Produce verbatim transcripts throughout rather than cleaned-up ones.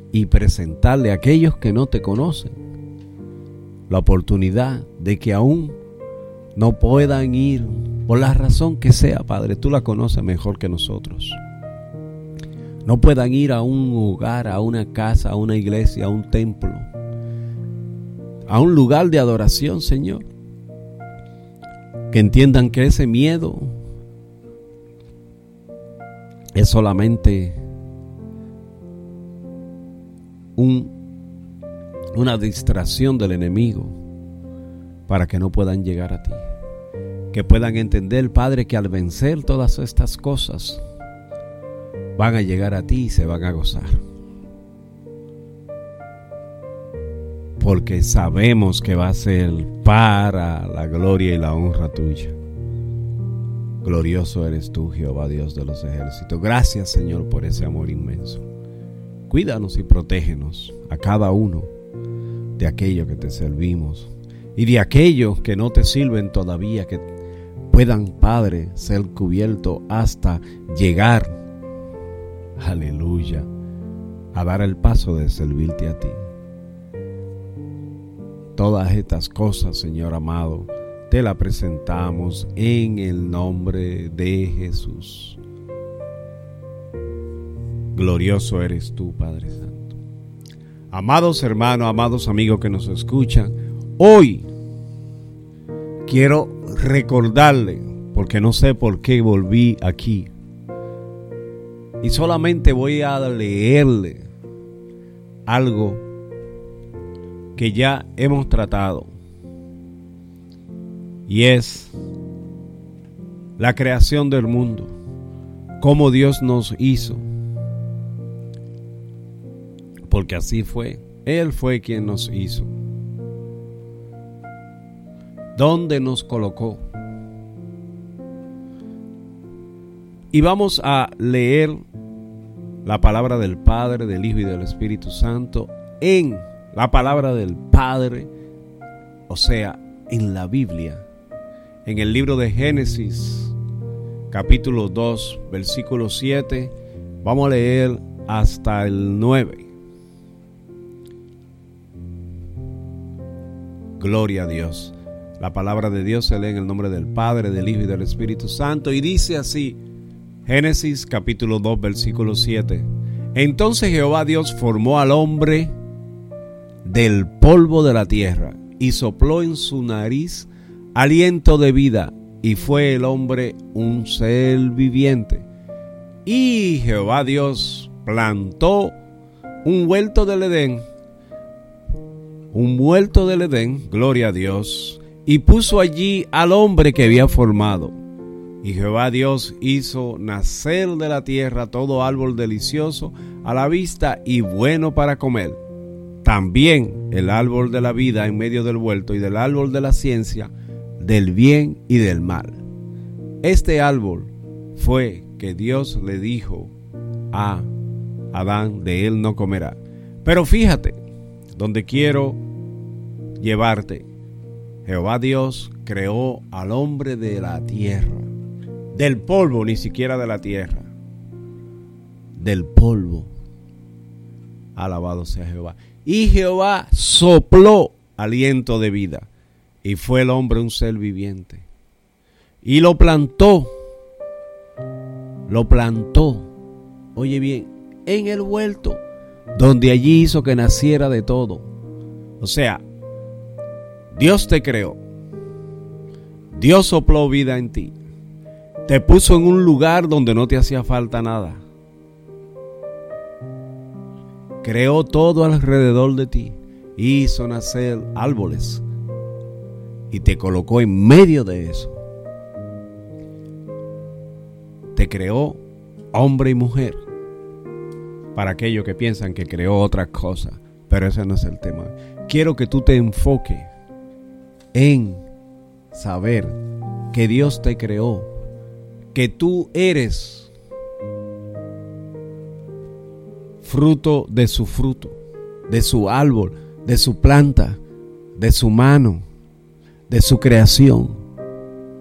y presentarle a aquellos que no te conocen la oportunidad de que aún no puedan ir por la razón que sea, Padre, tú la conoces mejor que nosotros. No puedan ir a un hogar, a una casa, a una iglesia, a un templo, a un lugar de adoración, Señor. Que entiendan que ese miedo es solamente un, una distracción del enemigo para que no puedan llegar a ti. Que puedan entender, Padre, que al vencer todas estas cosas van a llegar a ti y se van a gozar. Porque sabemos que va a ser para la gloria y la honra tuya. Glorioso eres tú, Jehová, Dios de los ejércitos. Gracias, Señor, por ese amor inmenso. Cuídanos y protégenos a cada uno de aquellos que te servimos y de aquellos que no te sirven todavía, que puedan, Padre, ser cubiertos hasta llegar, aleluya, a dar el paso de servirte a ti. Todas estas cosas, Señor amado, te las presentamos en el nombre de Jesús. Glorioso eres tú, Padre Santo. Amados hermanos, amados amigos que nos escuchan, hoy quiero recordarle, porque no sé por qué volví aquí, y solamente voy a leerle algo que ya hemos tratado, y es la creación del mundo, cómo Dios nos hizo, porque así fue, Él fue quien nos hizo, dónde nos colocó. Y vamos a leer la palabra del Padre, del Hijo y del Espíritu Santo en la palabra del Padre, o sea, en la Biblia, en el libro de Génesis, capítulo dos, versículo siete, vamos a leer hasta el nueve. Gloria a Dios. La palabra de Dios se lee en el nombre del Padre, del Hijo y del Espíritu Santo, y dice así, Génesis capítulo dos, versículo siete. Entonces Jehová Dios formó al hombre del polvo de la tierra y sopló en su nariz aliento de vida, y fue el hombre un ser viviente. Y Jehová Dios plantó un huerto del Edén, un huerto del Edén, gloria a Dios, y puso allí al hombre que había formado. Y Jehová Dios hizo nacer de la tierra todo árbol delicioso a la vista y bueno para comer. También el árbol de la vida en medio del huerto, y del árbol de la ciencia, del bien y del mal. Este árbol fue que Dios le dijo a Adán, de él no comerá. Pero fíjate, donde quiero llevarte, Jehová Dios creó al hombre de la tierra, del polvo, ni siquiera de la tierra, del polvo. Alabado sea Jehová. Y Jehová sopló aliento de vida, y fue el hombre un ser viviente. Y lo plantó, lo plantó, oye bien, en el huerto, donde allí hizo que naciera de todo. O sea, Dios te creó, Dios sopló vida en ti, te puso en un lugar donde no te hacía falta nada. Creó todo alrededor de ti, hizo nacer árboles y te colocó en medio de eso. Te creó hombre y mujer, para aquellos que piensan que creó otras cosas, pero ese no es el tema. Quiero que tú te enfoques en saber que Dios te creó, que tú eres fruto de su fruto, de su árbol, de su planta, de su mano, de su creación.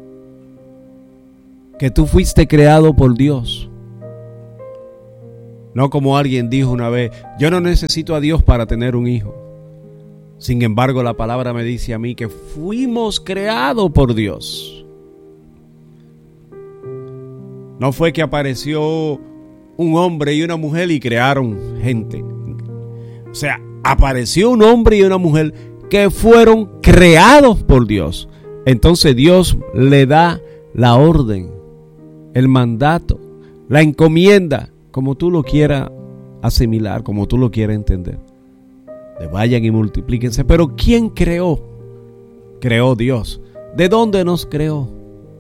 Que tú fuiste creado por Dios. No como alguien dijo una vez, yo no necesito a Dios para tener un hijo. Sin embargo, la palabra me dice a mí que fuimos creados por Dios. No fue que apareció un hombre y una mujer y crearon gente. O sea, apareció un hombre y una mujer que fueron creados por Dios. Entonces Dios le da la orden, el mandato, la encomienda, como tú lo quieras asimilar, como tú lo quieras entender. De vayan y multiplíquense. Pero ¿quién creó? Creó Dios. ¿De dónde nos creó?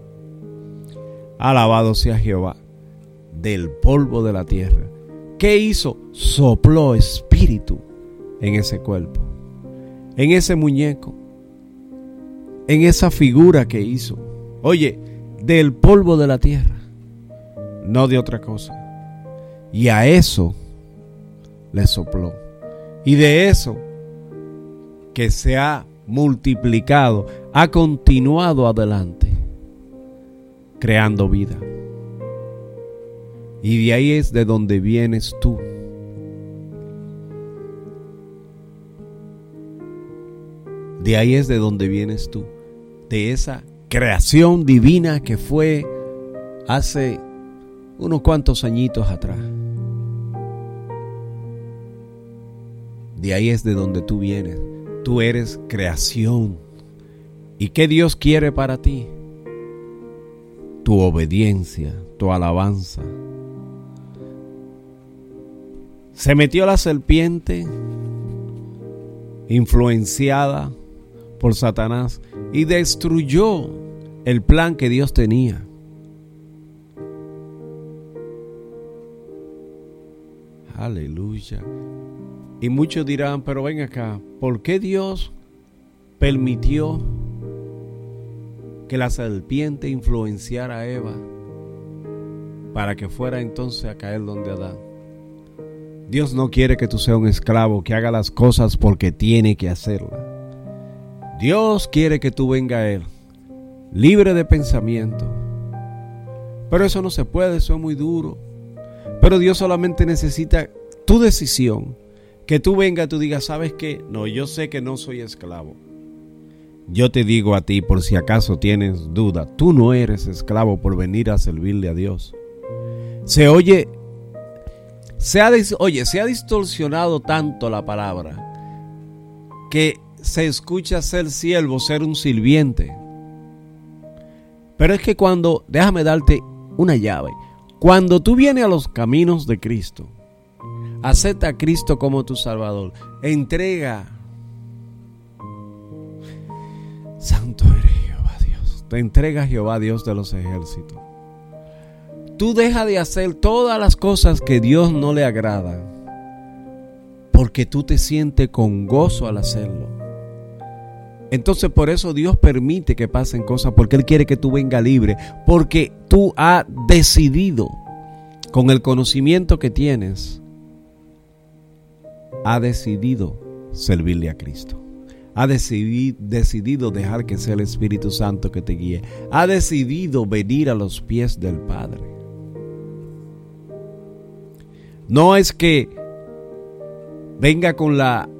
Alabado sea Jehová. Del polvo de la tierra. ¿Qué hizo? Sopló espíritu en ese cuerpo, en ese muñeco, en esa figura que hizo. Oye, del polvo de la tierra, no de otra cosa. Y a eso le sopló. Y de eso que se ha multiplicado, ha continuado adelante, creando vida. Y de ahí es de donde vienes tú. De ahí es de donde vienes tú. De esa creación divina que fue hace unos cuantos añitos atrás. De ahí es de donde tú vienes. Tú eres creación. ¿Y qué Dios quiere para ti? Tu obediencia, tu alabanza. Se metió la serpiente, influenciada por Satanás, y destruyó el plan que Dios tenía. Aleluya. Y muchos dirán, pero ven acá, ¿por qué Dios permitió que la serpiente influenciara a Eva para que fuera entonces a caer donde Adán? Dios no quiere que tú seas un esclavo que haga las cosas porque tiene que hacerlas. Dios quiere que tú vengas a Él libre de pensamiento. Pero eso no se puede, eso es muy duro. Pero Dios solamente necesita tu decisión. Que tú vengas y tú digas, ¿sabes qué? No, yo sé que no soy esclavo. Yo te digo a ti, por si acaso tienes duda, tú no eres esclavo por venir a servirle a Dios. Se oye... Se ha, oye, se ha distorsionado tanto la palabra que se escucha ser siervo, ser un sirviente. Pero es que cuando, déjame darte una llave, cuando tú vienes a los caminos de Cristo, acepta a Cristo como tu Salvador, entrega, santo eres Jehová Dios, te entrega a Jehová Dios de los ejércitos. Tú dejas de hacer todas las cosas que Dios no le agradan, porque tú te sientes con gozo al hacerlo. Entonces por eso Dios permite que pasen cosas, porque Él quiere que tú vengas libre, porque tú has decidido, con el conocimiento que tienes, has decidido servirle a Cristo. Ha decidi- decidido dejar que sea el Espíritu Santo que te guíe. Ha decidido venir a los pies del Padre. No es que venga con la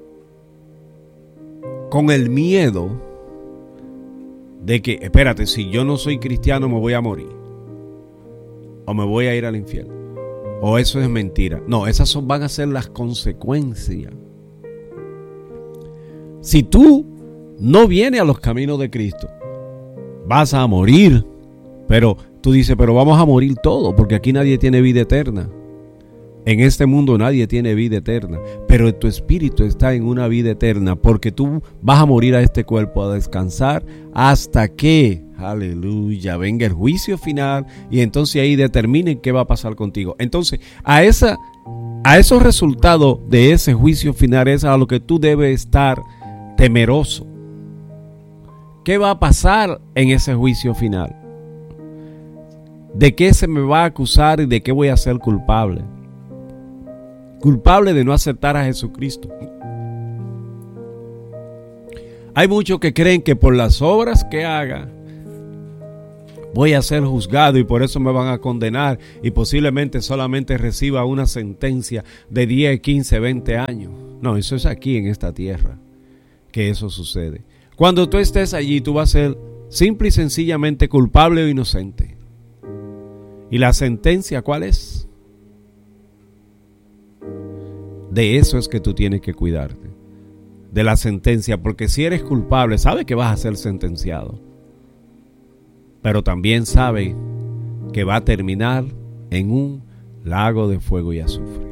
con el miedo de que, espérate, si yo no soy cristiano me voy a morir, o me voy a ir al infierno, o eso es mentira. No, esas son, van a ser las consecuencias. Si tú no vienes a los caminos de Cristo, vas a morir. Pero tú dices, pero vamos a morir todos, porque aquí nadie tiene vida eterna. En este mundo nadie tiene vida eterna, pero tu espíritu está en una vida eterna, porque tú vas a morir a este cuerpo, a descansar hasta que, aleluya, venga el juicio final, y entonces ahí determinen qué va a pasar contigo. Entonces, a esa, a esos resultados de ese juicio final es a lo que tú debes estar temeroso. ¿Qué va a pasar en ese juicio final? ¿De qué se me va a acusar y de qué voy a ser culpable? Culpable de no aceptar a Jesucristo. Hay muchos que creen que por las obras que haga voy a ser juzgado y por eso me van a condenar y posiblemente solamente reciba una sentencia de diez, quince, veinte años. No, eso es aquí en esta tierra que eso sucede. Cuando tú estés allí, tú vas a ser simple y sencillamente culpable o inocente. ¿Y la sentencia cuál es? De eso es que tú tienes que cuidarte, de la sentencia, porque si eres culpable, sabes que vas a ser sentenciado, pero también sabes que va a terminar en un lago de fuego y azufre.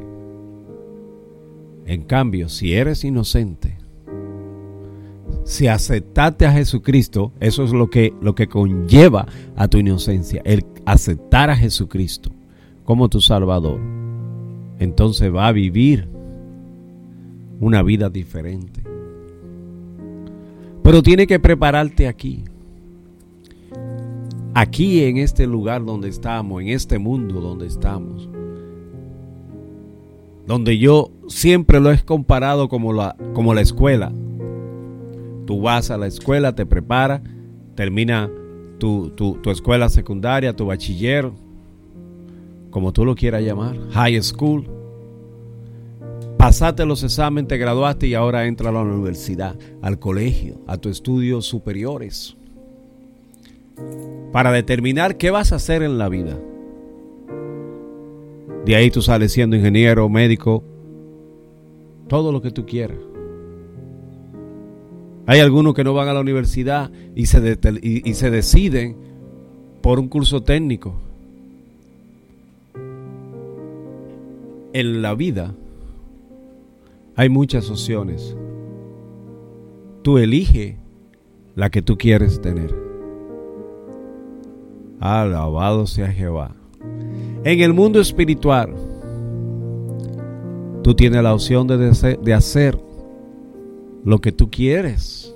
En cambio, si eres inocente, si aceptaste a Jesucristo, eso es lo que, lo que conlleva a tu inocencia, el aceptar a Jesucristo como tu Salvador, entonces va a vivir una vida diferente. Pero tiene que prepararte aquí. Aquí en este lugar donde estamos, en este mundo donde estamos. Donde yo siempre lo he comparado como la, como la escuela. Tú vas a la escuela, te preparas, termina tu, tu, tu escuela secundaria, tu bachiller, como tú lo quieras llamar, high school. Pasaste los exámenes, te graduaste y ahora entras a la universidad, al colegio, a tus estudios superiores, para determinar qué vas a hacer en la vida. De ahí tú sales siendo ingeniero, médico, todo lo que tú quieras. Hay algunos que no van a la universidad y se, de, y, y se deciden por un curso técnico. En la vida hay muchas opciones. Tú eliges la que tú quieres tener. Alabado sea Jehová. En el mundo espiritual, tú tienes la opción de, de, de hacer lo que tú quieres,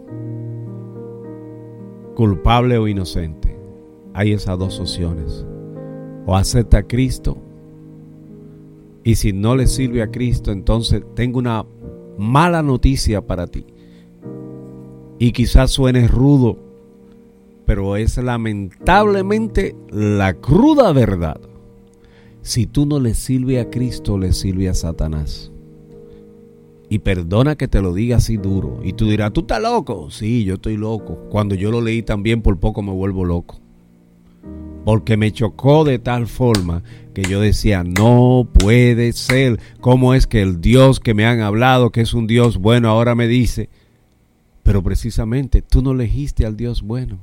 culpable o inocente. Hay esas dos opciones. O acepta a Cristo, y si no le sirve a Cristo, entonces tengo una mala noticia para ti. Y quizás suene rudo, pero es lamentablemente la cruda verdad. Si tú no le sirve a Cristo, le sirve a Satanás. Y perdona que te lo diga así duro. Y tú dirás, ¿tú estás loco? Sí, yo estoy loco. Cuando yo lo leí también por poco me vuelvo loco. Porque me chocó de tal forma que yo decía, no puede ser. ¿Cómo es que el Dios que me han hablado, que es un Dios bueno, ahora me dice? Pero precisamente tú no elegiste al Dios bueno.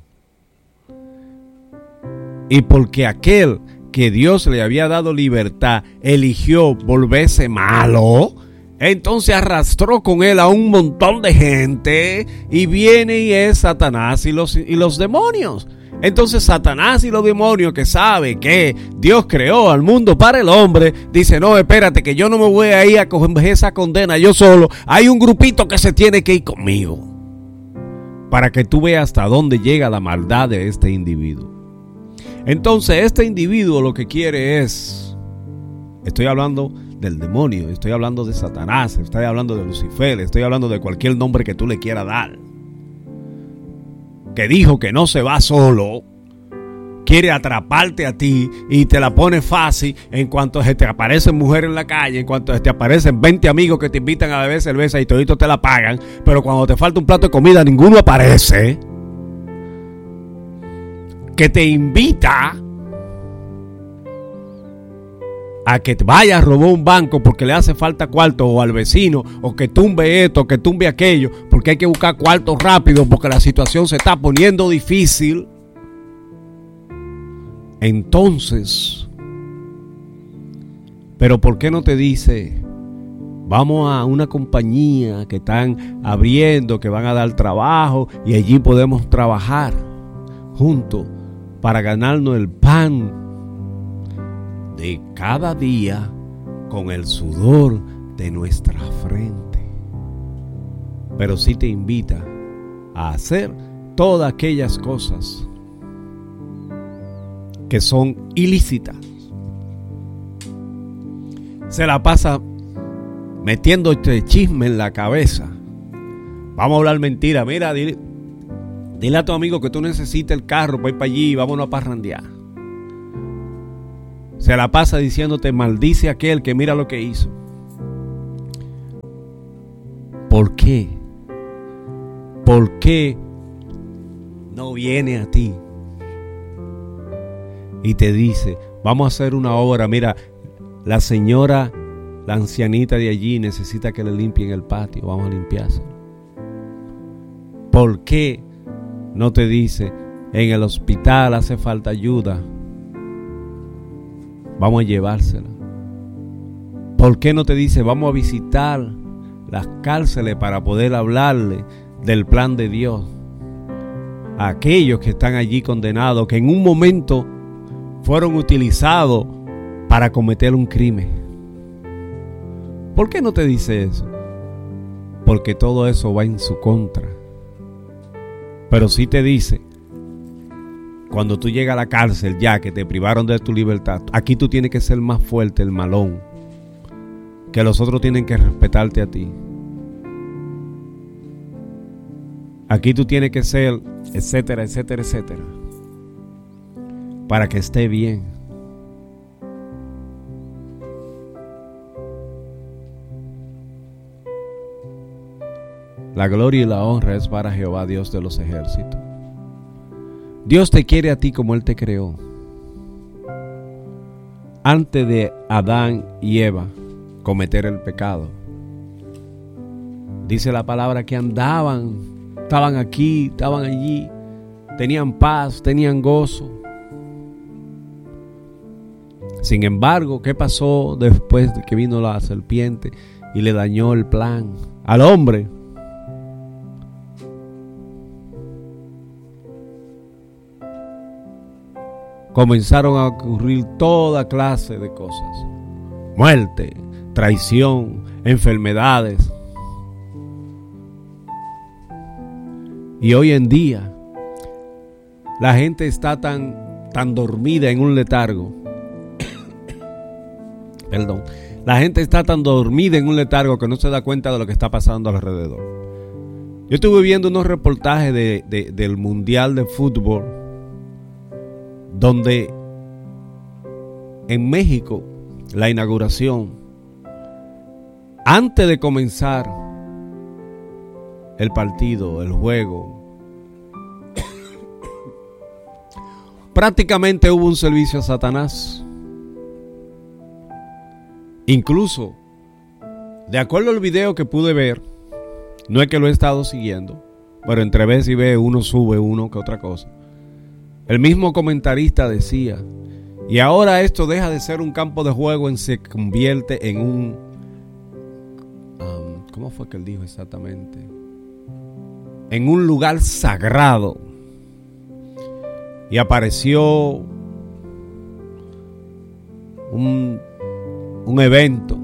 Y porque aquel que Dios le había dado libertad eligió volverse malo, entonces arrastró con él a un montón de gente y viene y es Satanás y los, y los demonios. Entonces Satanás y los demonios, que sabe que Dios creó al mundo para el hombre, dice, no, espérate, que yo no me voy a ir a coger esa condena yo solo. Hay un grupito que se tiene que ir conmigo. Para que tú veas hasta dónde llega la maldad de este individuo. Entonces este individuo lo que quiere es, estoy hablando del demonio, estoy hablando de Satanás, estoy hablando de Lucifer, estoy hablando de cualquier nombre que tú le quieras dar, que dijo que no se va solo, quiere atraparte a ti y te la pone fácil en cuanto se te aparecen mujeres en la calle, en cuanto se te aparecen veinte amigos que te invitan a beber cerveza y toditos te la pagan, pero cuando te falta un plato de comida ninguno aparece, que te invita a que te vaya a robar un banco porque le hace falta cuarto, o al vecino, o que tumbe esto, o que tumbe aquello, porque hay que buscar cuarto rápido porque la situación se está poniendo difícil. Entonces, pero ¿por qué no te dice, vamos a una compañía que están abriendo, que van a dar trabajo y allí podemos trabajar juntos para ganarnos el pan de cada día con el sudor de nuestra frente? Pero sí te invita a hacer todas aquellas cosas que son ilícitas. Se la pasa metiendo este chisme en la cabeza. Vamos a hablar mentira. Mira, dile, Dile a tu amigo que tú necesitas el carro para ir para allí y vámonos a parrandear. Se la pasa diciéndote, maldice a aquel que mira lo que hizo. ¿Por qué? ¿Por qué no viene a ti y te dice, vamos a hacer una obra? Mira, la señora, la ancianita de allí necesita que le limpien el patio, vamos a limpiárselo. ¿Por qué no te dice, en el hospital hace falta ayuda, vamos a llevársela? ¿Por qué no te dice, vamos a visitar las cárceles para poder hablarle del plan de Dios a aquellos que están allí condenados, que en un momento fueron utilizados para cometer un crimen? ¿Por qué no te dice eso? Porque todo eso va en su contra. Pero sí te dice, cuando tú llegas a la cárcel ya que te privaron de tu libertad, aquí tú tienes que ser más fuerte, el malón, que los otros tienen que respetarte a ti. Aquí tú tienes que ser, etcétera, etcétera, etcétera, para que esté bien. La gloria y la honra es para Jehová, Dios de los ejércitos. Dios te quiere a ti como Él te creó. Antes de Adán y Eva cometer el pecado, dice la palabra que andaban, estaban aquí, estaban allí, tenían paz, tenían gozo. Sin embargo, ¿qué pasó después de que vino la serpiente y le dañó el plan al hombre? Comenzaron a ocurrir toda clase de cosas: muerte, traición, enfermedades. Y hoy en día la gente está tan, tan dormida en un letargo. Perdón. La gente está tan dormida en un letargo que no se da cuenta de lo que está pasando alrededor. Yo estuve viendo unos reportajes de, de, del Mundial de Fútbol, donde en México, la inauguración, antes de comenzar el partido, el juego, prácticamente hubo un servicio a Satanás. Incluso, de acuerdo al video que pude ver, no es que lo he estado siguiendo, pero entre vez y ve uno sube uno que otra cosa. El mismo comentarista decía, y ahora esto deja de ser un campo de juego y se convierte en un... Um, ¿Cómo fue que él dijo exactamente? En un lugar sagrado. Y apareció un, un evento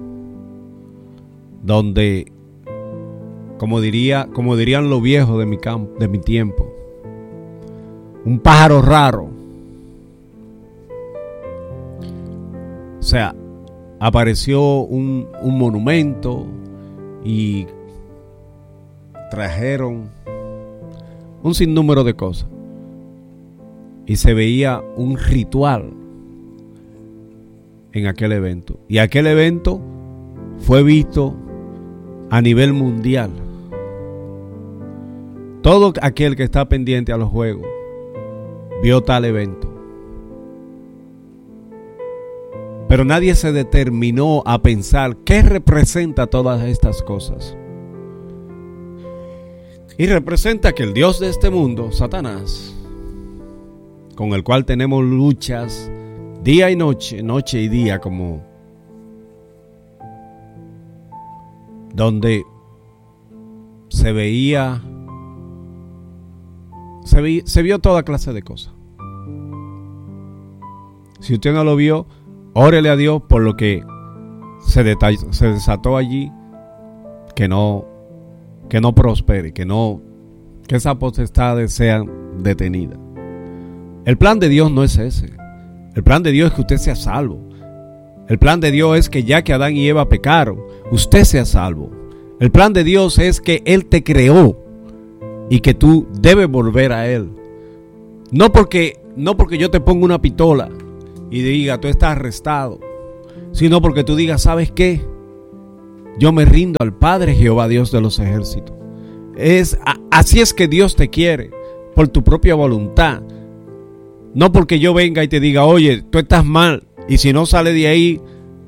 donde, como diría, como dirían los viejos de mi campo, de mi tiempo, un pájaro raro. O sea, apareció un, un monumento y trajeron un sinnúmero de cosas. Y se veía un ritual en aquel evento. Y aquel evento fue visto a nivel mundial. Todo aquel que está pendiente a los juegos vio tal evento. Pero nadie se determinó a pensar qué representa todas estas cosas. Y representa que el Dios de este mundo, Satanás, con el cual tenemos luchas día y noche, noche y día, como donde se veía se, vi, se vio toda clase de cosas. Si usted no lo vio, órele a Dios por lo que se, detalló, se desató allí, que no que no prospere, que no que esas potestades sean detenidas. El plan de Dios no es ese. El plan de Dios es que usted sea salvo. El plan de Dios es que ya que Adán y Eva pecaron, usted sea salvo. El plan de Dios es que Él te creó y que tú debes volver a Él. No porque, no porque yo te ponga una pistola y diga, tú estás arrestado, sino porque tú digas, ¿sabes qué? Yo me rindo al Padre Jehová, Dios de los ejércitos. Es, así es que Dios te quiere, por tu propia voluntad. No porque yo venga y te diga, oye, tú estás mal, y si no sales de ahí,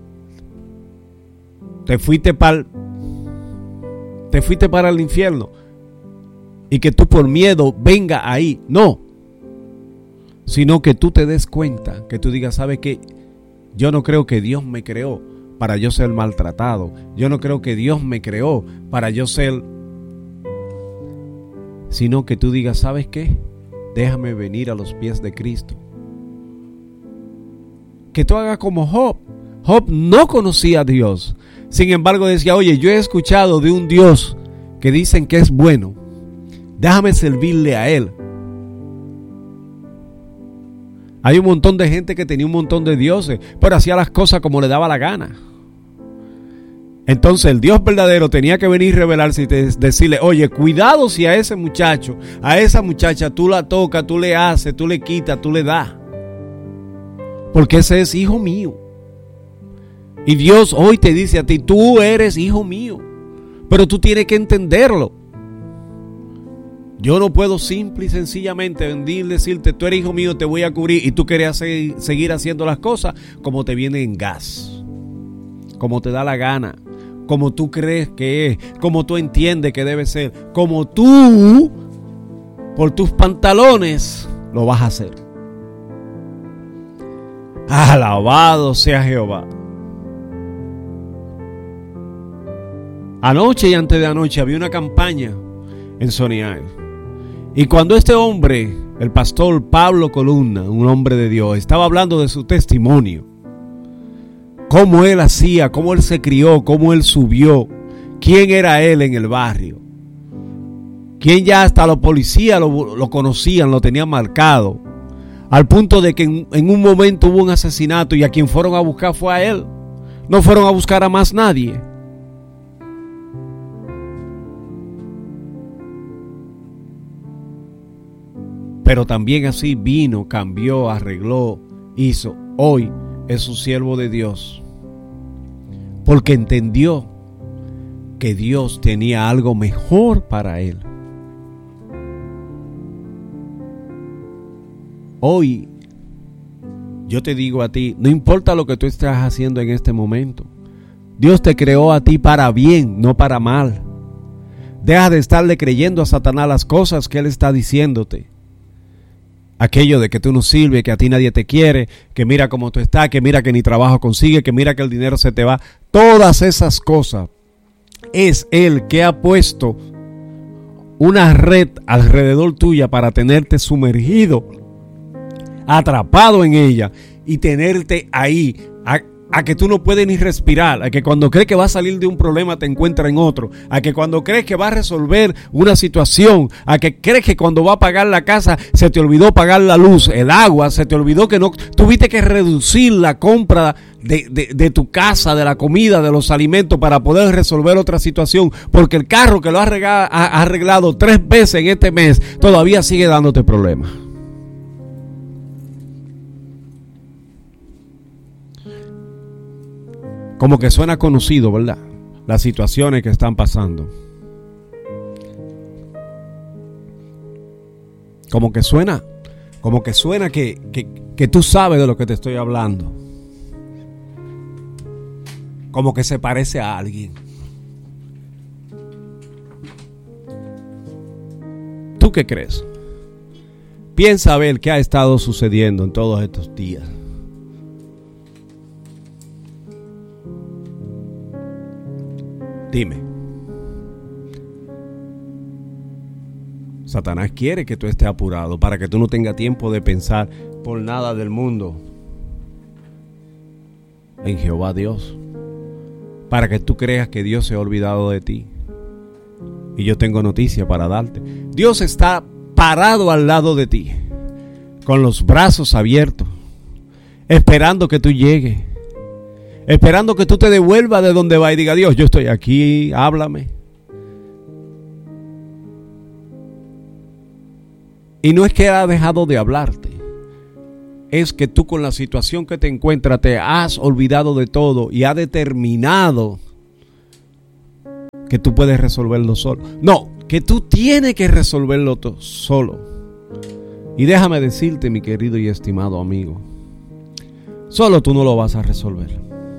te fuiste para te fuiste para el infierno, y que tú por miedo venga ahí. No, sino que tú te des cuenta, que tú digas, ¿sabes qué? Yo no creo que Dios me creó para yo ser maltratado. Yo no creo que Dios me creó para yo ser... Sino que tú digas, ¿sabes qué? Déjame venir a los pies de Cristo. Que tú hagas como Job. Job no conocía a Dios. Sin embargo decía, oye, yo he escuchado de un Dios que dicen que es bueno. Déjame servirle a Él. Hay un montón de gente que tenía un montón de dioses, pero hacía las cosas como le daba la gana. Entonces el Dios verdadero tenía que venir y revelarse y decirle, oye, cuidado si a ese muchacho, a esa muchacha tú la tocas, tú le haces, tú le quitas, tú le das. Porque ese es hijo mío. Y Dios hoy te dice a ti, tú eres hijo mío. Pero tú tienes que entenderlo. Yo no puedo simple y sencillamente venir y decirte, tú eres hijo mío, te voy a cubrir, y tú quieres hacer, seguir haciendo las cosas como te viene en gas, como te da la gana, como tú crees que es, como tú entiendes que debe ser, como tú, por tus pantalones, lo vas a hacer. Alabado sea Jehová. Anoche y antes de anoche había una campaña en Sonny Isles. Y cuando este hombre, el pastor Pablo Columna, un hombre de Dios, estaba hablando de su testimonio, cómo él hacía, cómo él se crió, cómo él subió, quién era él en el barrio, quién ya hasta los policías lo, lo conocían, lo tenían marcado, al punto de que en, en un momento hubo un asesinato y a quien fueron a buscar fue a él, no fueron a buscar a más nadie. Pero también así vino, cambió, arregló, hizo. Hoy es un siervo de Dios. Porque entendió que Dios tenía algo mejor para él. Hoy yo te digo a ti, no importa lo que tú estás haciendo en este momento. Dios te creó a ti para bien, no para mal. Deja de estarle creyendo a Satanás las cosas que él está diciéndote. Aquello de que tú no sirves, que a ti nadie te quiere, que mira cómo tú estás, que mira que ni trabajo consigue, que mira que el dinero se te va. Todas esas cosas es Él que ha puesto una red alrededor tuya para tenerte sumergido, atrapado en ella y tenerte ahí, a, a que tú no puedes ni respirar, a que cuando crees que va a salir de un problema te encuentra en otro, a que cuando crees que va a resolver una situación, a que crees que cuando va a pagar la casa se te olvidó pagar la luz, el agua, se te olvidó que no, tuviste que reducir la compra de, de, de tu casa, de la comida, de los alimentos para poder resolver otra situación, porque el carro que lo has arreglado, ha arreglado tres veces en este mes todavía sigue dándote problemas. Como que suena conocido, ¿verdad? Las situaciones que están pasando. Como que suena, como que suena que, que, que tú sabes de lo que te estoy hablando. Como que se parece a alguien. ¿Tú qué crees? Piensa a ver qué ha estado sucediendo en todos estos días. Dime. Satanás quiere que tú estés apurado para que tú no tengas tiempo de pensar por nada del mundo en Jehová Dios, para que tú creas que Dios se ha olvidado de ti. Y yo tengo noticia para darte. Dios está parado al lado de ti, con los brazos abiertos, esperando que tú llegues, esperando que tú te devuelvas de donde va y diga, Dios, yo estoy aquí, háblame. Y no es que ha dejado de hablarte, es que tú con la situación que te encuentras te has olvidado de todo y ha determinado que tú puedes resolverlo solo. No, que tú tienes que resolverlo to- solo. Y déjame decirte, mi querido y estimado amigo, solo tú no lo vas a resolver.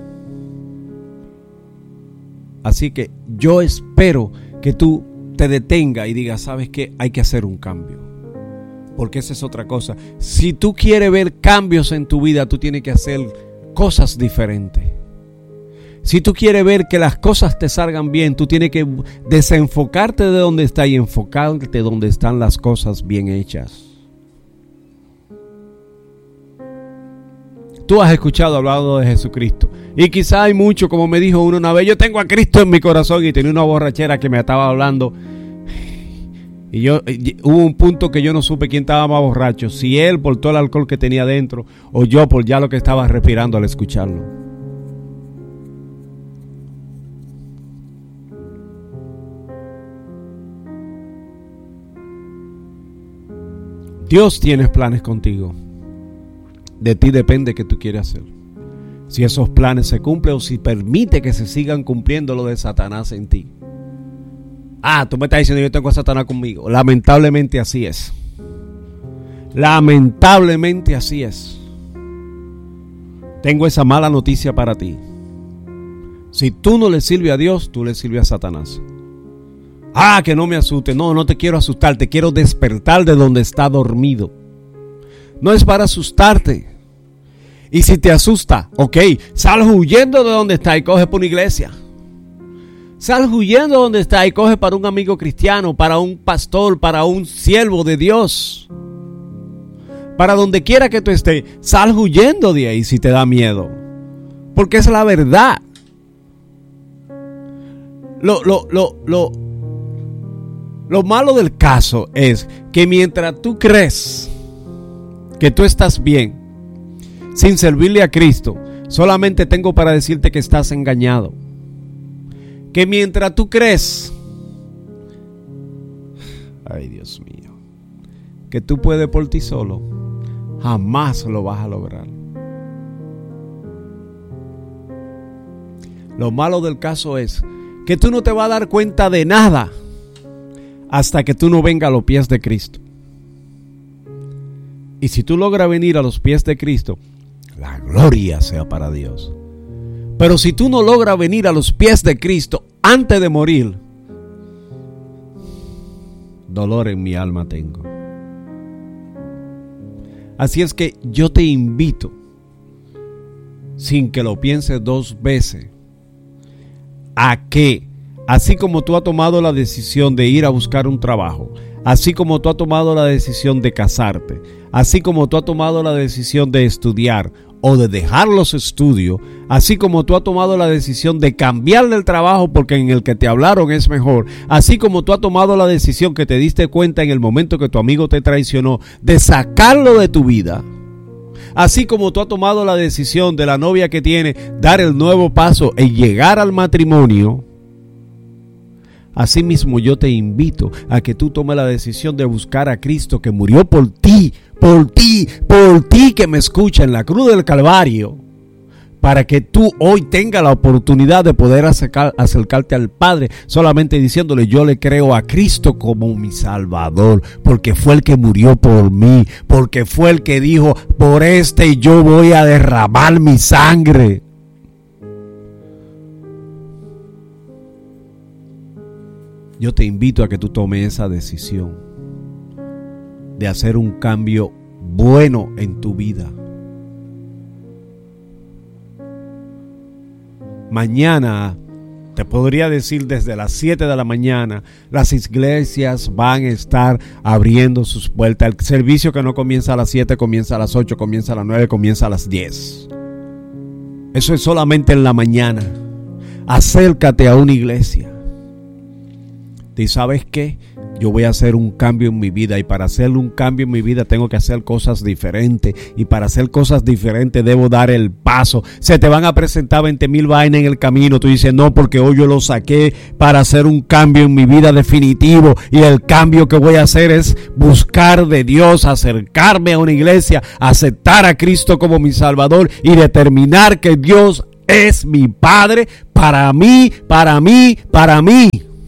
Así que yo espero que tú te detengas y digas, ¿sabes qué? Hay que hacer un cambio. Porque esa es otra cosa. Si tú quieres ver cambios en tu vida, tú tienes que hacer cosas diferentes. Si tú quieres ver que las cosas te salgan bien, tú tienes que desenfocarte de donde está y enfocarte donde están las cosas bien hechas. Tú has escuchado hablando de Jesucristo. Y quizá hay mucho, como me dijo uno una vez, yo tengo a Cristo en mi corazón, y tenía una borrachera que me estaba hablando. Y yo y, hubo un punto que yo no supe quién estaba más borracho, si él por todo el alcohol que tenía dentro, o yo por ya lo que estaba respirando al escucharlo. Dios tiene planes contigo. De ti depende qué tú quieres hacer. Si esos planes se cumplen o si permite que se sigan cumpliendo lo de Satanás en ti. Ah, tú me estás diciendo yo tengo a Satanás conmigo. Lamentablemente así es. Lamentablemente así es. Tengo esa mala noticia para ti. Si tú no le sirves a Dios, tú le sirves a Satanás. Ah, que no me asuste. No, no te quiero asustar. Te quiero despertar de donde está dormido. No es para asustarte. Y si te asusta, ok, sal huyendo de donde está y coge por una iglesia. Sal huyendo de donde está y coge para un amigo cristiano, para un pastor, para un siervo de Dios. Para donde quiera que tú estés, sal huyendo de ahí si te da miedo. Porque es la verdad. Lo, lo, lo, lo, lo malo del caso es que mientras tú crees que tú estás bien, sin servirle a Cristo, solamente tengo para decirte que estás engañado. Que mientras tú crees, ay Dios mío, que tú puedes por ti solo, jamás lo vas a lograr. Lo malo del caso es que tú no te vas a dar cuenta de nada hasta que tú no vengas a los pies de Cristo. Y si tú logras venir a los pies de Cristo, la gloria sea para Dios. Pero si tú no logras venir a los pies de Cristo antes de morir, dolor en mi alma tengo. Así es que yo te invito, sin que lo pienses dos veces, a que, así como tú has tomado la decisión de ir a buscar un trabajo, así como tú has tomado la decisión de casarte, así como tú has tomado la decisión de estudiar o de dejar los estudios, así como tú has tomado la decisión de cambiarle el trabajo porque en el que te hablaron es mejor, así como tú has tomado la decisión que te diste cuenta en el momento que tu amigo te traicionó de sacarlo de tu vida, así como tú has tomado la decisión de la novia que tiene dar el nuevo paso y llegar al matrimonio, asimismo yo te invito a que tú tomes la decisión de buscar a Cristo que murió por ti, por ti, por ti que me escucha en la cruz del Calvario, para que tú hoy tengas la oportunidad de poder acercar, acercarte al Padre solamente diciéndole: yo le creo a Cristo como mi Salvador, porque fue el que murió por mí, porque fue el que dijo: por este yo voy a derramar mi sangre. Yo te invito a que tú tomes esa decisión de hacer un cambio bueno en tu vida. Mañana, te podría decir desde las siete de la mañana, las iglesias van a estar abriendo sus puertas. El servicio que no comienza a las siete, comienza a las ocho, comienza a las nueve, comienza a las diez. Eso es solamente en la mañana. Acércate a una iglesia. ¿Y sabes qué? yo voy a hacer un cambio en mi vida, y para hacer un cambio en mi vida tengo que hacer cosas diferentes, y para hacer cosas diferentes debo dar el paso. Se te van a presentar veinte mil vainas en el camino, tú dices no, porque hoy yo lo saqué para hacer un cambio en mi vida definitivo, y el cambio que voy a hacer es buscar de Dios, acercarme a una iglesia, aceptar a Cristo como mi Salvador y determinar que Dios es mi Padre para mí, para mí, para mí.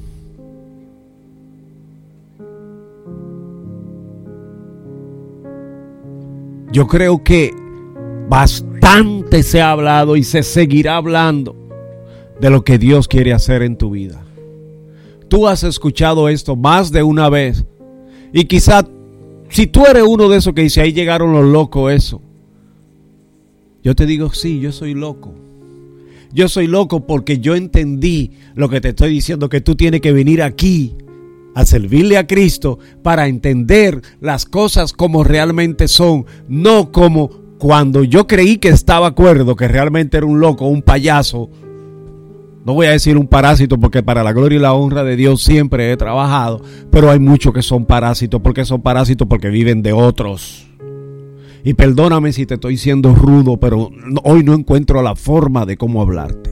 Yo creo que bastante se ha hablado y se seguirá hablando de lo que Dios quiere hacer en tu vida. Tú has escuchado esto más de una vez, y quizá si tú eres uno de esos que dice ahí llegaron los locos, eso. Yo te digo, sí, yo soy loco. Yo soy loco porque yo entendí lo que te estoy diciendo, que tú tienes que venir aquí a servirle a Cristo para entender las cosas como realmente son, no como cuando yo creí que estaba acuerdo, que realmente era un loco, un payaso. No voy a decir un parásito, porque para la gloria y la honra de Dios siempre he trabajado, pero hay muchos que son parásitos. ¿Por qué son parásitos? Porque viven de otros. Y perdóname si te estoy siendo rudo, pero hoy no encuentro la forma de cómo hablarte,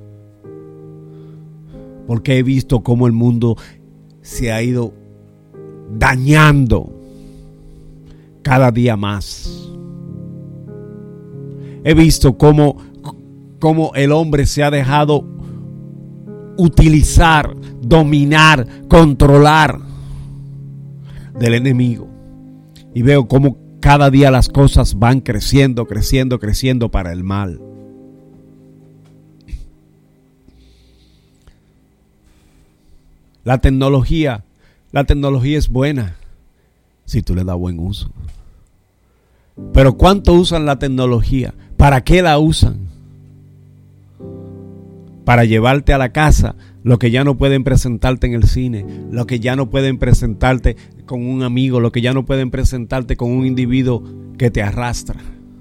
porque he visto cómo el mundo se ha ido dañando cada día más. He visto cómo, cómo el hombre se ha dejado utilizar, dominar, controlar del enemigo. Y veo cómo cada día las cosas van creciendo, creciendo, creciendo para el mal. La tecnología, la tecnología es buena si tú le das buen uso. Pero ¿cuánto usan la tecnología? ¿Para qué la usan? Para llevarte a la casa lo que ya no pueden presentarte en el cine, lo que ya no pueden presentarte con un amigo, lo que ya no pueden presentarte con un individuo que te arrastra.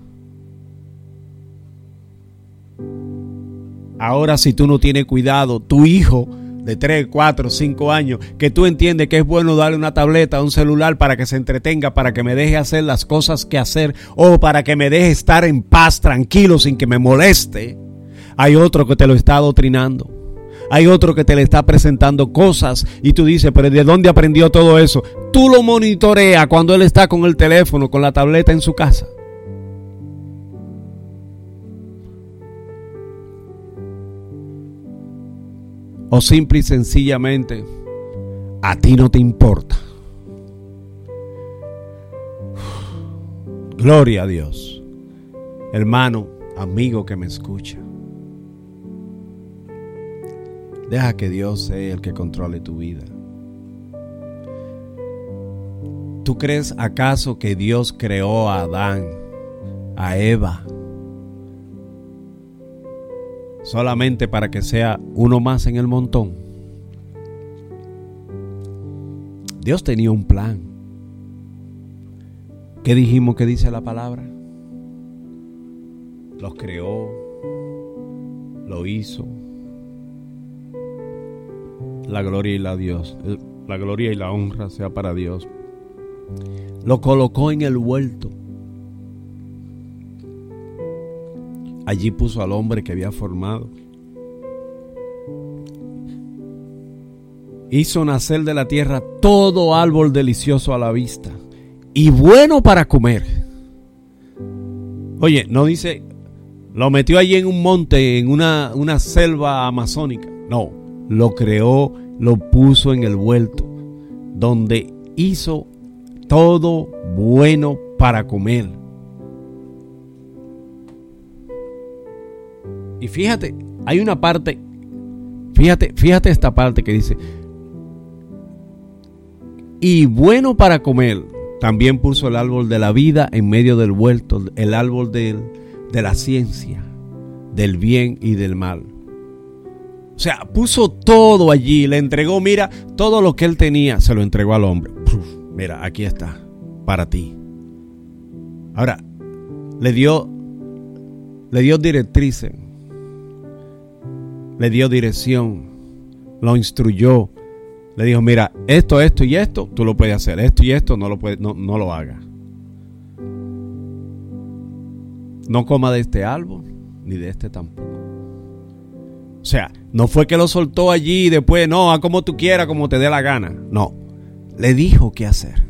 Ahora, si tú no tienes cuidado, tu hijo de tres, cuatro, cinco años, que tú entiendes que es bueno darle una tableta, un celular para que se entretenga, para que me deje hacer las cosas que hacer, o para que me deje estar en paz, tranquilo, sin que me moleste. Hay otro que te lo está adoctrinando. Hay otro que te le está presentando cosas y tú dices, pero ¿de dónde aprendió todo eso? Tú lo monitoreas cuando él está con el teléfono, con la tableta en su casa. O simple y sencillamente, a ti no te importa. Gloria a Dios. Hermano, amigo que me escucha, deja que Dios sea el que controle tu vida. ¿Tú crees acaso que Dios creó a Adán, a Eva, solamente para que sea uno más en el montón? Dios tenía un plan. ¿Qué dijimos que dice la palabra? Los creó, lo hizo. La gloria y la Dios, la gloria y la honra sea para Dios. Lo colocó en el huerto. Allí puso al hombre que había formado. Hizo nacer de la tierra todo árbol delicioso a la vista y bueno para comer. Oye, no dice, lo metió allí en un monte, en una, una selva amazónica. No, lo creó, lo puso en el huerto, donde hizo todo bueno para comer. Y fíjate, hay una parte, fíjate, fíjate esta parte que dice, y bueno para comer, también puso el árbol de la vida en medio del huerto, el árbol de, de la ciencia, del bien y del mal. O sea, puso todo allí, le entregó, mira, todo lo que él tenía, se lo entregó al hombre. Puf, mira, aquí está, para ti. Ahora, le dio, le dio directrices, le dio dirección, lo instruyó Le dijo, mira, esto, esto y esto, tú lo puedes hacer. Esto y esto no lo puedes, no, no lo hagas. No coma de este árbol, ni de este tampoco. O sea, no fue que lo soltó allí y después, no, haz como tú quieras, como te dé la gana. No, le dijo qué hacer.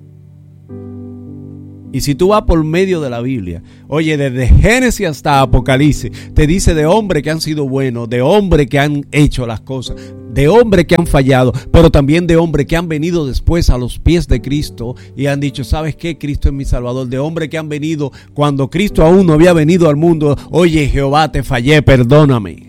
Y si tú vas por medio de la Biblia, oye, desde Génesis hasta Apocalipsis, te dice de hombres que han sido buenos, de hombres que han hecho las cosas, de hombres que han fallado, pero también de hombres que han venido después a los pies de Cristo y han dicho, ¿sabes qué? Cristo es mi Salvador. De hombres que han venido cuando Cristo aún no había venido al mundo. Oye, Jehová, te fallé, perdóname.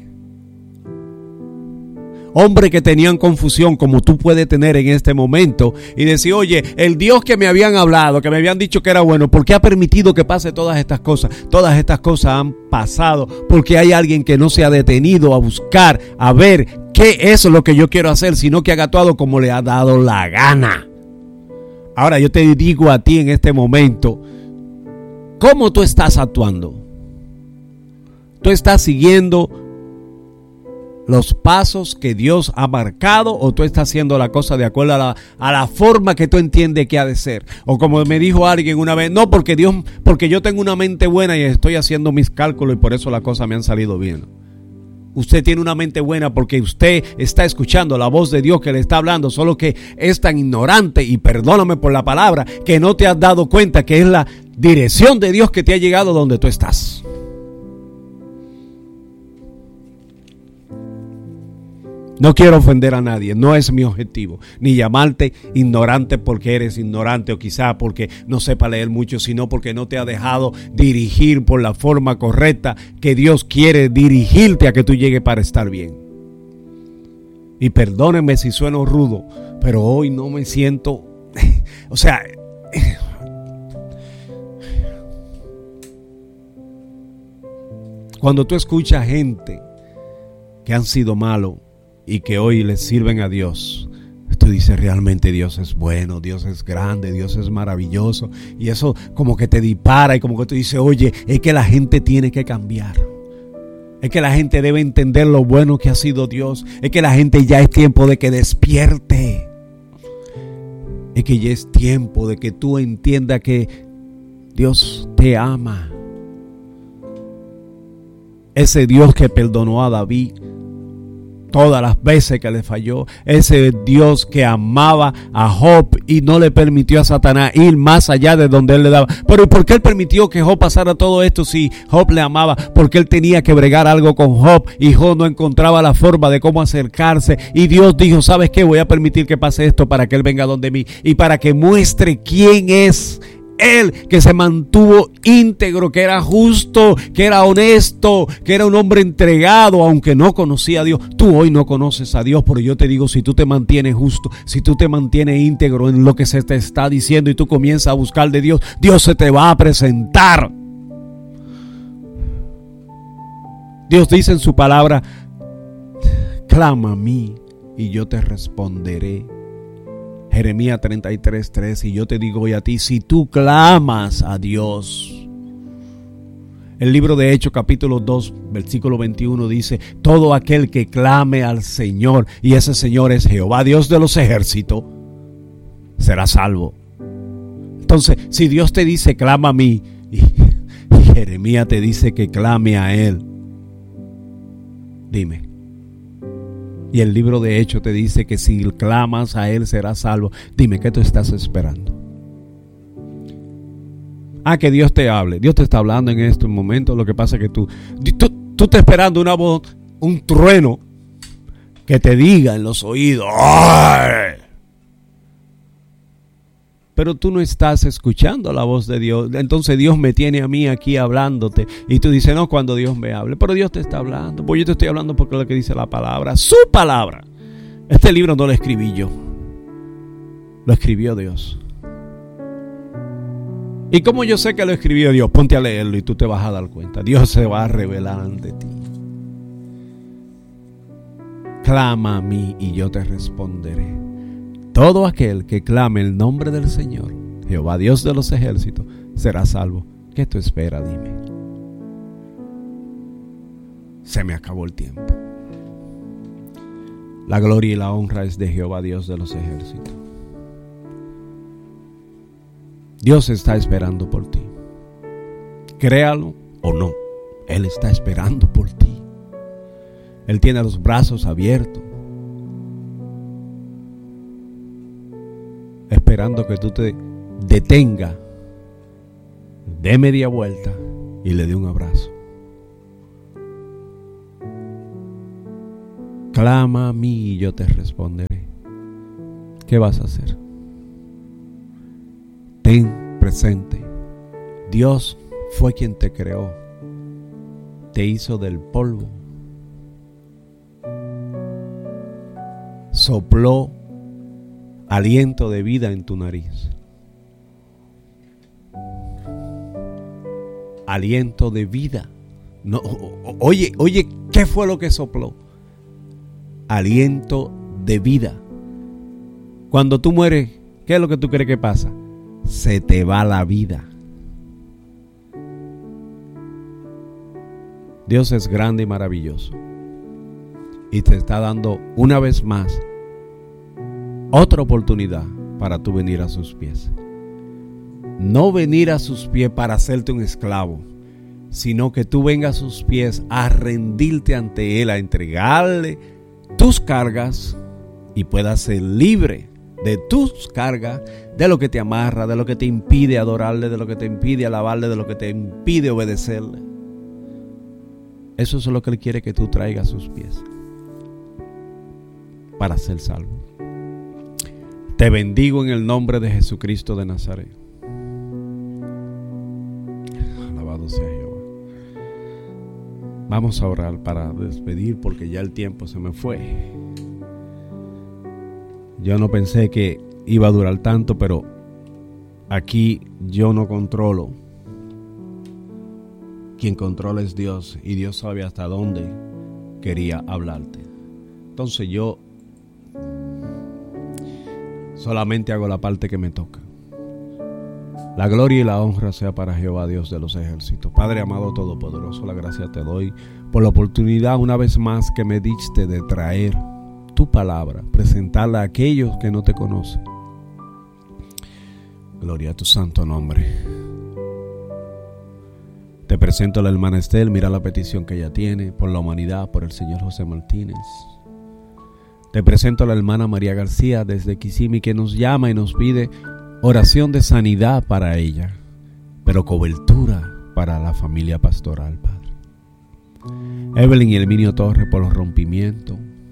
Hombres que tenían confusión como tú puedes tener en este momento y decir, oye, el Dios que me habían hablado, que me habían dicho que era bueno, ¿por qué ha permitido que pase todas estas cosas? Todas estas cosas han pasado porque hay alguien que no se ha detenido a buscar, a ver qué es lo que yo quiero hacer, sino que ha actuado como le ha dado la gana. Ahora yo te digo a ti en este momento, ¿cómo tú estás actuando? ¿Tú estás siguiendo los pasos que Dios ha marcado o tú estás haciendo la cosa de acuerdo a la, a la forma que tú entiendes que ha de ser? O como me dijo alguien una vez, no, porque Dios, porque yo tengo una mente buena y estoy haciendo mis cálculos y por eso las cosas me han salido bien. Usted tiene una mente buena porque usted está escuchando la voz de Dios que le está hablando, solo que es tan ignorante, y perdóname por la palabra, que no te has dado cuenta que es la dirección de Dios que te ha llegado donde tú estás. No quiero ofender a nadie, no es mi objetivo, ni llamarte ignorante porque eres ignorante o quizá porque no sepa leer mucho, sino porque no te ha dejado dirigir por la forma correcta que Dios quiere dirigirte a que tú llegues para estar bien. Y perdónenme si sueno rudo, pero hoy no me siento, o sea, cuando tú escuchas gente que han sido malos y que hoy les sirven a Dios, tú dices, realmente Dios es bueno, Dios es grande, Dios es maravilloso. Y eso como que te dispara y como que tú dices, oye, es que la gente tiene que cambiar. Es que la gente debe entender lo bueno que ha sido Dios. Es que la gente ya es tiempo de que despierte. Es que ya es tiempo de que tú entiendas que Dios te ama. Ese Dios que perdonó a David todas las veces que le falló, ese Dios que amaba a Job y no le permitió a Satanás ir más allá de donde él le daba. Pero ¿por qué él permitió que Job pasara todo esto si Job le amaba? Porque él tenía que bregar algo con Job y Job no encontraba la forma de cómo acercarse, y Dios dijo, ¿sabes qué? Voy a permitir que pase esto para que él venga donde mí y para que muestre quién es él, que se mantuvo íntegro, que era justo, que era honesto, que era un hombre entregado, aunque no conocía a Dios. Tú hoy no conoces a Dios, pero yo te digo, si tú te mantienes justo, si tú te mantienes íntegro en lo que se te está diciendo y tú comienzas a buscar de Dios, Dios se te va a presentar. Dios dice en su palabra, clama a mí y yo te responderé. Jeremías treinta y tres, tres, y yo te digo hoy a ti, si tú clamas a Dios. El libro de Hechos capítulo dos versículo veintiuno dice, todo aquel que clame al Señor, y ese Señor es Jehová Dios de los ejércitos, será salvo. Entonces, si Dios te dice clama a mí, y, y Jeremías te dice que clame a Él, dime. Y el libro de Hechos te dice que si clamas a Él serás salvo. Dime, ¿qué tú estás esperando? Ah, que Dios te hable. Dios te está hablando en este momento. Lo que pasa es que tú, tú, tú estás esperando una voz, un trueno que te diga en los oídos, ¡ay! Pero tú no estás escuchando la voz de Dios. Entonces Dios me tiene a mí aquí hablándote. Y tú dices, no, cuando Dios me hable. Pero Dios te está hablando. Pues yo te estoy hablando porque es lo que dice la palabra. Su palabra. Este libro no lo escribí yo. Lo escribió Dios. ¿Y cómo yo sé que lo escribió Dios? Ponte a leerlo y tú te vas a dar cuenta. Dios se va a revelar ante ti. Clama a mí y yo te responderé. Todo aquel que clame el nombre del Señor, Jehová Dios de los ejércitos, será salvo. ¿Qué tú esperas? Dime. Se me acabó el tiempo. La gloria y la honra es de Jehová, Dios de los ejércitos. Dios está esperando por ti. Créalo o no, Él está esperando por ti. Él tiene los brazos abiertos, esperando que tú te detengas, dé media vuelta y le dé un abrazo. Clama a mí y yo te responderé. ¿Qué vas a hacer? Ten presente, Dios fue quien te creó, te hizo del polvo, sopló aliento de vida en tu nariz, aliento de vida. No, oye, oye, ¿qué fue lo que sopló? Aliento de vida. Cuando tú mueres, ¿qué es lo que tú crees que pasa? Se te va la vida. Dios es grande y maravilloso y te está dando una vez más otra oportunidad para tú venir a sus pies. No venir a sus pies para hacerte un esclavo, sino que tú vengas a sus pies a rendirte ante Él, a entregarle tus cargas y puedas ser libre de tus cargas, de lo que te amarra, de lo que te impide adorarle, de lo que te impide alabarle, de lo que te impide obedecerle. Eso es lo que Él quiere que tú traigas a sus pies para ser salvo. Te bendigo en el nombre de Jesucristo de Nazaret. Alabado sea Jehová. Vamos a orar para despedir porque ya el tiempo se me fue. Yo no pensé que iba a durar tanto, pero aquí yo no controlo. Quien controla es Dios y Dios sabe hasta dónde quería hablarte. Entonces yo solamente hago la parte que me toca. La gloria y la honra sea para Jehová, Dios de los ejércitos. Padre amado todopoderoso, la gracia te doy por la oportunidad una vez más que me diste de traer tu palabra, presentarla a aquellos que no te conocen. Gloria a tu santo nombre. Te presento a la hermana Estel, mira la petición que ella tiene por la humanidad, por el señor José Martínez. Te presento a la hermana María García desde Kissimmee, que nos llama y nos pide oración de sanidad para ella, pero cobertura para la familia pastoral, Padre. Evelyn y Herminio Torres por los rompimientos,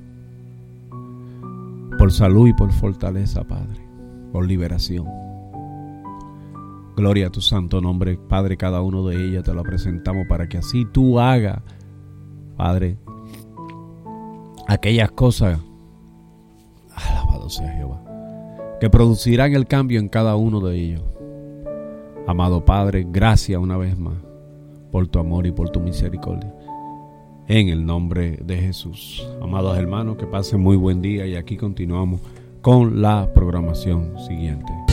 por salud y por fortaleza, Padre, por liberación. Gloria a tu santo nombre, Padre. Cada uno de ellas te lo presentamos para que así tú hagas, Padre, aquellas cosas, alabado sea Jehová, que producirán el cambio en cada uno de ellos. Amado Padre, gracias una vez más por tu amor y por tu misericordia. En el nombre de Jesús. Amados hermanos, que pasen muy buen día y aquí continuamos con la programación siguiente.